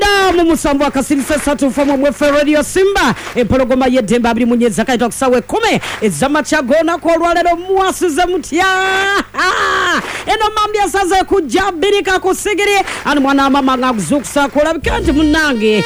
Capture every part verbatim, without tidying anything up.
Mwenda mu musambu akasirisa satu fomu mwefe Radio Simba empologoma yedemba abiri munyeza kaita kusawe kumi ezama chagona kwa lwalero mwasize mutya eno mambia saze kujabirika kusigiri anu mwana mama ngakuzuksa kula bikanti munange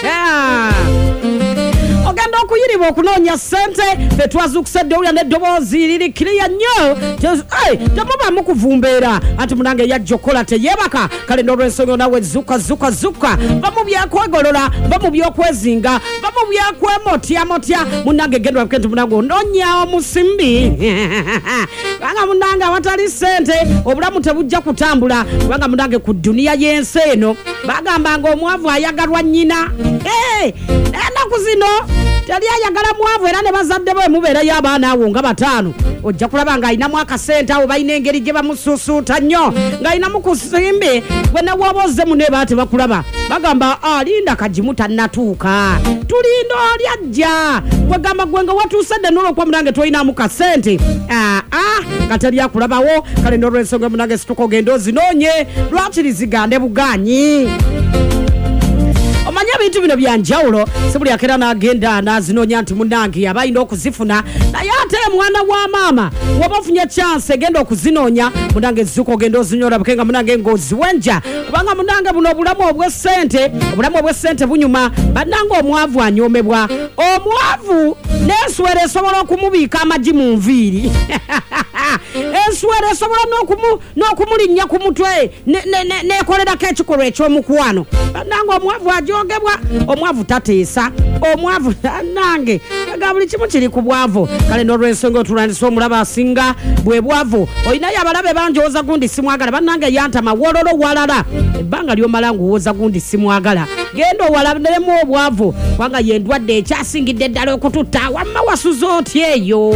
ogenda okuyiriba okunonya sente betwazukusedde owulya neddobozi liri clear nnyo temuba mukuvumbeera anti munange yajja okukola teyebaka kale n'olwensonga nawe zuka zuka zuka bamu byakwegolola bamu byokwezinga bamu byakwemotyamotya munange genda wabike nti munange ononya omusimbi banga munange awatali sente obulamu tebujja kutambula kubanga munange ku duniya y'ensi eno bagambanga omwavu ayagalwa nnyina enaku zino tali ayagala mwavu era ne bazadde bwe mubeera y'abaana awo nga bataano ojja kulaba ng'alinamu akasente awo balina engeri gye bamususuuta nnyo ng'alinamu ku simbi gwe ne bw'oba ozzemu ne baa tebakulaba bagamba alinda kagimu tannatuuka tulinda oli ajja wegamba gwe nga watuusedde n'olwokuba munange tolinamu kasente aa katali akulabawo kale n'olwensonga munange situka ogenda ozinoonye lwakiri zigande buganyi omanya bintu bino byanjawulo sibuli akera n'agenda n'azinonya nti munange abayina okuzifuna naye ate mwana wa maama woba ofunye chance egenda okuzinonya munange zzuka ogenda ozinyola bukenga munange ng'oziwenja kubanga munange buno obulamu obw'essente obulamu obw'essente bunyuma bannanga omwavu anyoomebwa omwavu n'enswera esobola okumubiika amagi mu nviiri enswera esobola n'okumulinnya ku mutwe n'ekolerako ekikolwa eky'omukwano bannanga omwavu ajogebwa omwavu tateesa omwavu nange aga buli kimu kiri ku bwavu kale n'olwensonga otulwanyisa omulaba asinga bwe bwavu olinayo abalabe banjooza gundi simwagala bannange yantama wololo walala ebbanga lyomala nguwooza gundi simwagala genda owalaneremu obwavu kubanga yendwadde ekyasingidde ddala okututta wamma wasuza otya eyo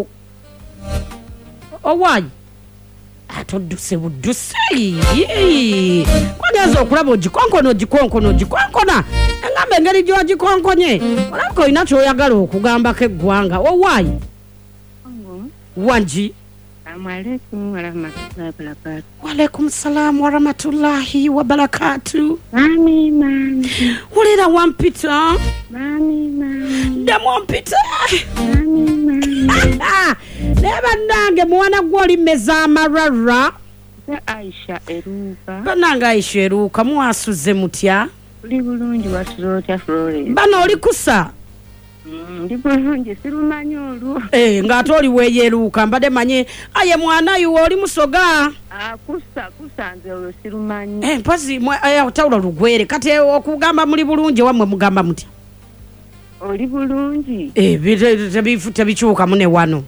owaayi atodduse budduse kwageza okulaba ogikonkona ogikonkona ogikonkona engamba engeri gy'ogikonkonye olabika olina kyoyagala okugambako eggwanga owaayi wangi walaikum salaamu warahmatullahi wabarakatu wulira wampita demumpita naye bannange mwana gw'oli mmeza amararra Aisha eruuka bannange Aisha eruuka mwasuze mutya oli bulungi wasuze otya Florence bano oli kusa ndi bulungi sirumanyi olwo eh ng'ate oli weeyeruuka mbadde manye aye mwana yu oli musoga kusa kusa nze olwo sirumanyi eh mpazi tawula lugwere kati okugamba muli bulungi wammwe mugamba mutya oli bulungi eh tebikyuka mune wano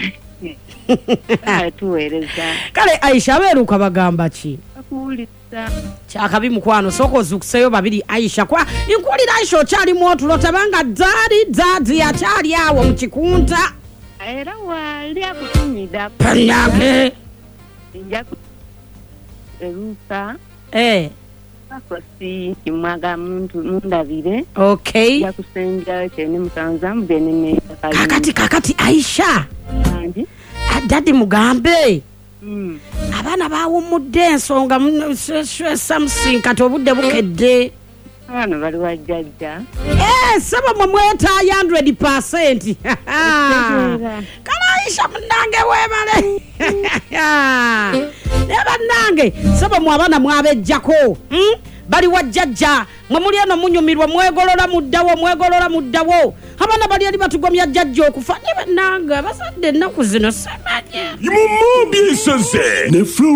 tuweereza kale Aisha abeeruuka bagamba ki akuwuliriza kyakabi mukwano sooka ozukuseyo babiri Aisha kwa nkuwulira Aisha okyalimu otulo tabanga ddaali ddaadi akyali awo mu kikunta era wali akutumira pannange nja eruuka eh akosi kimwaga muntu mundabire okay ya kusenja cyane mukanza mbene ne kakati kakati Aisha andi dadi mugambe mm abana bawumudde ensonga something kati obudde bukedde abana bali wajjajja eh saba mwe mweta one hundred percent kala Aisha munange webale neba nange saba mwe abana mwabejjako hmm? bali wajjajja mwe muli eno munyumirwa mwegolola muddawo mwegolola muddawo abana bali ali batugomya jjajja okufa neba nange bazadde ennaku zino semanye Imumu byesoze ne